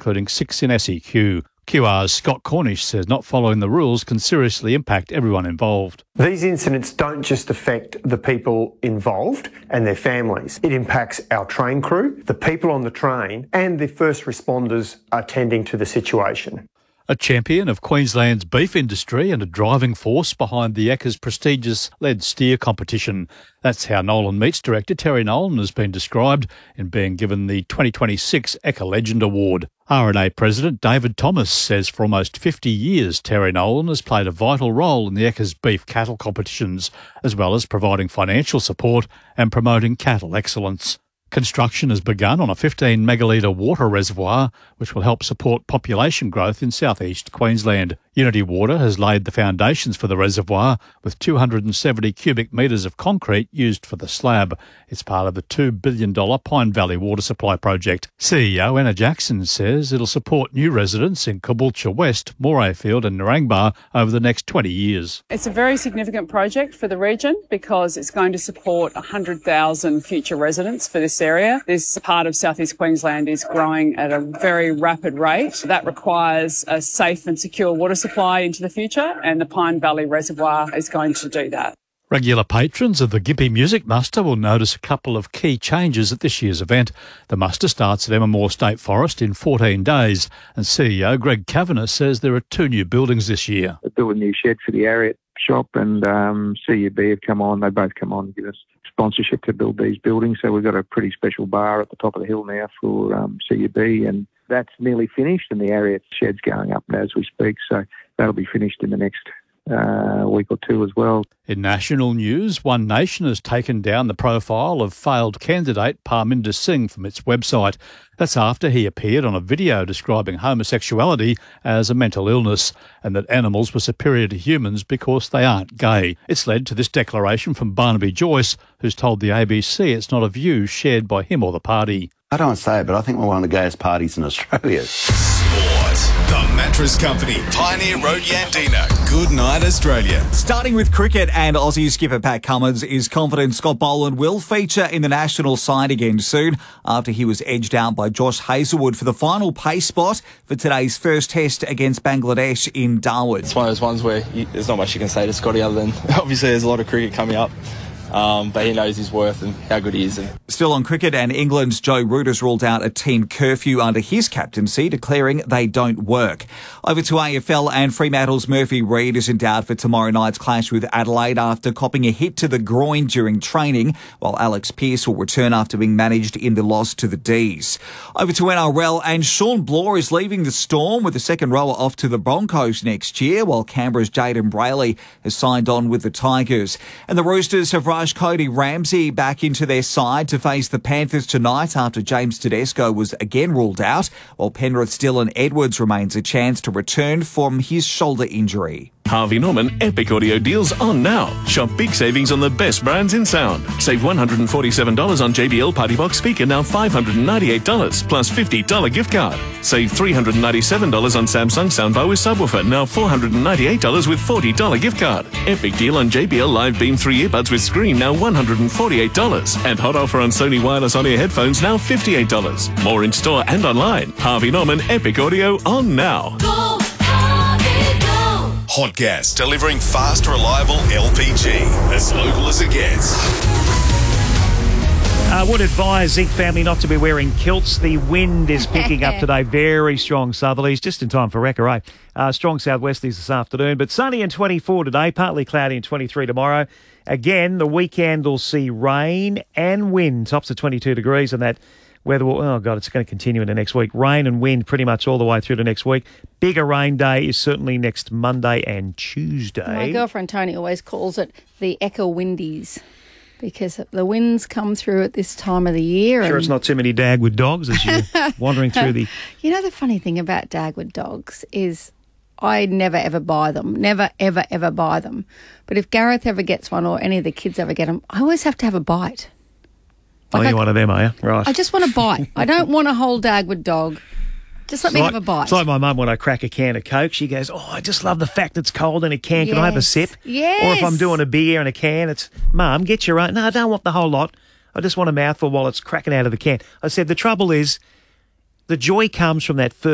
including 6 in SEQ. QR's Scott Cornish says not following the rules can seriously impact everyone involved. These incidents don't just affect the people involved and their families. It impacts our train crew, the people on the train, and the first responders attending to the situation. A champion of Queensland's beef industry and a driving force behind the Eckers prestigious lead steer competition. That's how Nolan Meats director Terry Nolan has been described in being given the 2026 Ecker Legend Award. RNA President David Thomas says for almost 50 years Terry Nolan has played a vital role in the Eckers beef cattle competitions, as well as providing financial support and promoting cattle excellence. Construction has begun on a 15 megalitre water reservoir which will help support population growth in southeast Queensland. Unity Water has laid the foundations for the reservoir with 270 cubic metres of concrete used for the slab. It's part of the $2 billion Pine Valley Water Supply Project. CEO Anna Jackson says it'll support new residents in Caboolture West, Morayfield and Narangba over the next 20 years. It's a very significant project for the region because it's going to support 100,000 future residents for this area. This part of southeast Queensland is growing at a very rapid rate. That requires a safe and secure water supply into the future, and the Pine Valley Reservoir is going to do that. Regular patrons of the Gympie Music Muster will notice a couple of key changes at this year's event. The muster starts at Emma State Forest in 14 days, and CEO Greg Kavanagh says there are 2 new buildings this year. They built a new shed for the Ariat shop, and CUB have come on. They both come on and give us sponsorship to build these buildings. So we've got a pretty special bar at the top of the hill now for CUB, and that's nearly finished, and the Ariat shed's going up as we speak. So that'll be finished in the next week or 2 as well. In national news, One Nation has taken down the profile of failed candidate Parminder Singh from its website. That's after he appeared on a video describing homosexuality as a mental illness and that animals were superior to humans because they aren't gay. It's led to this declaration from Barnaby Joyce, who's told the ABC it's not a view shared by him or the party. I don't say it, but I think we're one of the gayest parties in Australia. Sport. The Mattress Company. Pioneer Road Yandina. Good night, Australia. Starting with cricket, and Aussie skipper Pat Cummins is confident Scott Boland will feature in the national side again soon after he was edged out by Josh Hazlewood for the final pace spot for today's first test against Bangladesh in Darwin. It's one of those ones where there's not much you can say to Scotty other than obviously there's a lot of cricket coming up. But he knows his worth and how good he is. Still on cricket, and England's Joe Root has ruled out a team curfew under his captaincy, declaring they don't work. Over to AFL, and Fremantle's Murphy Reid is in doubt for tomorrow night's clash with Adelaide after copping a hit to the groin during training, while Alex Pearce will return after being managed in the loss to the D's. Over to NRL, and Sean Bloor is leaving the Storm with the second rower off to the Broncos next year, while Canberra's Jayden Brailey has signed on with the Tigers. And the Roosters have rushed Cody Ramsey back into their side to face the Panthers tonight after James Tedesco was again ruled out, while Penrith's Dylan Edwards remains a chance to return from his shoulder injury. Harvey Norman Epic Audio deals on now. Shop big savings on the best brands in sound. Save $147 on JBL Party Box speaker, now $598 plus $50 gift card. Save $397 on Samsung soundbar with subwoofer, now $498 with $40 gift card. Epic deal on JBL Live Beam 3 earbuds with screen, now $148. And hot offer on Sony wireless on-ear headphones, now $58. More in store and online. Harvey Norman Epic Audio on now. Hot Gas, delivering fast, reliable LPG. As local as it gets. Would advise Zinc family not to be wearing kilts. The wind is picking up today. Very strong southerlies, just in time for Wrecker, eh? Strong southwesterlies this afternoon, but sunny and 24 today, partly cloudy and 23 tomorrow. Again, the weekend will see rain and wind, tops of 22 degrees, and that weather will, oh God, it's going to continue into next week. Rain and wind pretty much all the way through to next week. Bigger rain day is certainly next Monday and Tuesday. My girlfriend Tony always calls it the Echo Windies because the winds come through at this time of the year. Sure, it's not too many Dagwood dogs as you're wandering through the... You know, the funny thing about Dagwood dogs is I never, ever buy them. Never, ever, ever buy them. But if Gareth ever gets one or any of the kids ever get them, I always have to have a bite. Like you're one of them, are you? Right. I just want a bite. I don't want a whole Dagwood dog. Just let me have a bite. It's like my mum when I crack a can of Coke. She goes, oh, I just love the fact it's cold in a can. Can I have a sip? Yes. Or if I'm doing a beer in a can, it's, Mum, get your own. No, I don't want the whole lot. I just want a mouthful while it's cracking out of the can. I said, the trouble is the joy comes from that first